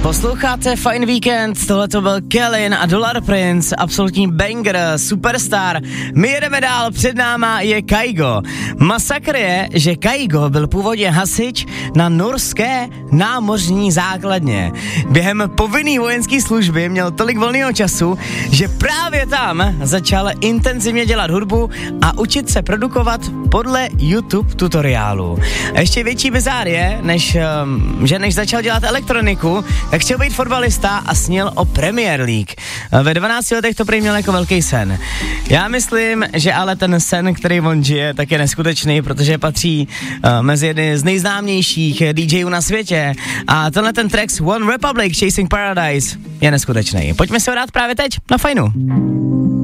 Posloucháte Fajn víkend, tohle to byl Kellen a Dollar Prince, absolutní banger, superstar. My jedeme dál, před náma je Kygo. Masakr je, že Kygo byl původně hasič na norské námořní základně. Během povinné vojenské služby měl tolik volného času, že právě tam začal intenzivně dělat hudbu a učit se produkovat podle YouTube tutoriálu. A ještě větší bizár je, než začal dělat elektroniku, tak chtěl být fotbalista a snil o Premier League. Ve 12 letech to prý měl jako velký sen. Já myslím, že ale ten sen, který on žije, tak je neskutečný, protože patří mezi jedny z nejznámějších DJů na světě. A tenhle ten track One Republic Chasing Paradise je neskutečný. Pojďme se ho dát právě teď na Fajnu.